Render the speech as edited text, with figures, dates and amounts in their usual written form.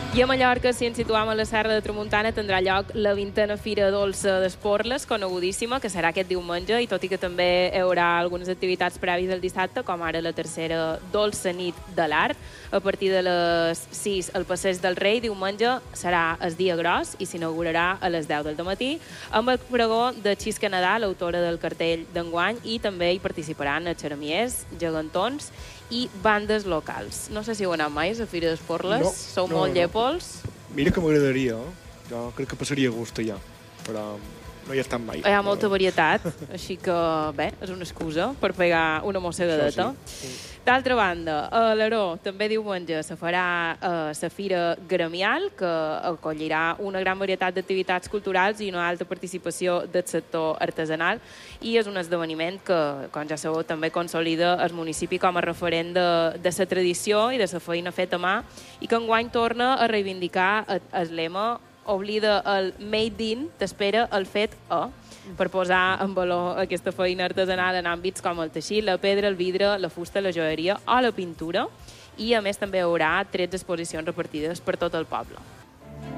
I a Mallorca, si ens situam a la Serra de Tramuntana, tindrà lloc la 20a Fira Dolça d'Esporles, conegudíssima, que serà aquest diumenge, i tot i que també hi haurà algunes activitats prèvies el dissabte, com ara la tercera Dolça Nit de l'Art, a partir de les 6 al Passeig del Rei, diumenge serà el dia gros i s'inaugurarà a les 10 del matí, amb el pregó de Xisca Nadal, l'autora del cartell d'enguany, i també hi participaran xeremiers, gegantons i bandes locals. No sé si heu anat mai a la Fira d'Esporles. No, Sou molt llépols. Mira que m'agradaria, jo crec que passaria gust allà, però no hi ha estat mai. Hi ha molta varietat, així que, bé, és una excusa per pegar una mossegadeta. Sí. D'altra banda, a l'Aró també diumenge se farà la Fira Gremial, que acollirà una gran varietat d'activitats culturals i una alta participació del sector artesanal, i és un esdeveniment que, com ja sabeu, també consolida el municipi com a referent de la tradició i de la feina feta a mà, i que enguany torna a reivindicar el lema "Oblida el made in, t'espera el fet a", per posar en valor aquesta feina artesanal en àmbits com el teixit, la pedra, el vidre, la fusta, la joieria o la pintura. I, a més, també hi haurà 13 exposicions repartides per tot el poble.